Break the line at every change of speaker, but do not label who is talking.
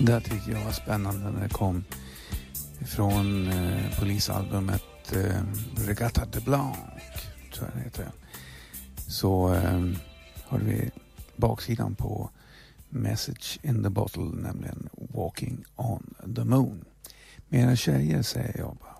Det tyckte jag var spännande när det kom från polisalbumet Regatta de Blanc, tror jag det heter. Så har vi baksidan på Message in the Bottle, nämligen Walking on the Moon. Med tjejer säger jag bara